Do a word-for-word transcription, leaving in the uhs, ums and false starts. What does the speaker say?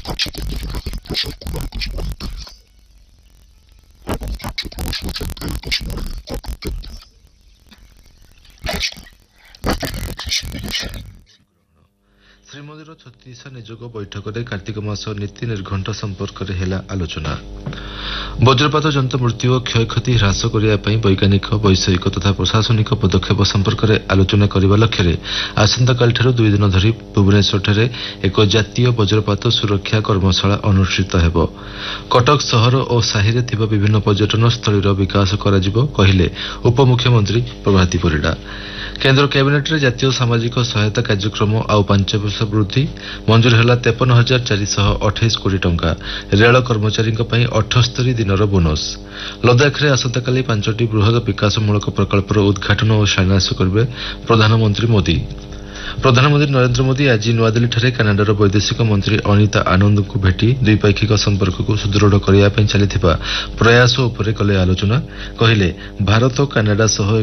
ଶ୍ରୀମନ୍ଦିର ଛତିଶ ନିଯୋଗ ବୈଠକରେ କାର୍ତ୍ତିକ ମାସ ନୀତି ନିର୍ଘଣ୍ଟ ସମ୍ପର୍କରେ ହେଲା ଆଲୋଚନା। ବଜ୍ରପାତ ଜନିତ ମୃତ୍ୟୁ ଓ କ୍ଷୟକ୍ଷତି ହ୍ରାସ କରିବା ପାଇଁ ବୈଜ୍ଞାନିକ ବୈଷୟିକ ତଥା ପ୍ରଶାସନିକ ପଦକ୍ଷେପ ସମ୍ପର୍କରେ ଆଲୋଚନା କରିବା ଲକ୍ଷ୍ୟରେ ଆସନ୍ତାକାଲିଠାରୁ ଦୁଇ ଦିନ ଧରି ଭୁବନେଶ୍ୱରଠାରେ ଏକ ଜାତୀୟ ବଜ୍ରପାତ ସୁରକ୍ଷା କର୍ମଶାଳା ଅନୁଷ୍ଠିତ ହେବ। କଟକ ସହର ଓ ସାହିରେ ଥିବା ବିଭିନ୍ନ ପର୍ଯ୍ୟଟନ ସ୍ଥଳୀର ବିକାଶ କରାଯିବ କହିଲେ ଉପମୁଖ୍ୟମନ୍ତ୍ରୀ ପ୍ରଭାତୀ ପରିଡ଼ା। କେନ୍ଦ୍ର କ୍ୟାବିନେଟ୍ରେ ଜାତୀୟ ସାମାଜିକ ସହାୟତା କାର୍ଯ୍ୟକ୍ରମ ଆଉ ପାଞ୍ଚ ବର୍ଷ ବୃଦ୍ଧି ମଞ୍ଜୁର ହେଲା ତେପନ ହଜାର ଚାରିଶହ ଅଠେଇଶ କୋଟି ଟଙ୍କା। ରେଳ କର୍ମଚାରୀଙ୍କ ପାଇଁ ଅଠସ୍ତରୀ ଦିନର ବୋନସ୍। ଲଦାଖରେ ଆସନ୍ତାକାଲି ପାଞ୍ଚଟି ବୃହତ ବିକାଶମୂଳକ ପ୍ରକଳ୍ପର ଉଦ୍ଘାଟନ ଓ ଶିଳାନ୍ୟାସ କରିବେ ପ୍ରଧାନମନ୍ତ୍ରୀ ମୋଦି। ପ୍ରଧାନମନ୍ତ୍ରୀ ନରେନ୍ଦ୍ର ମୋଦି ଆଜି ନୂଆଦିଲ୍ଲୀଠାରେ କାନାଡାର ବୈଦେଶିକ ମନ୍ତ୍ରୀ ଅନିତା ଆନନ୍ଦଙ୍କୁ ଭେଟି ଦ୍ୱିପାକ୍ଷିକ ସମ୍ପର୍କକୁ ସୁଦୃଢ଼ କରିବା ପାଇଁ ଚାଲିଥିବା ପ୍ରୟାସ ଉପରେ କଲେ ଆଲୋଚନା। କହିଲେ ଭାରତ କାନାଡା ସହ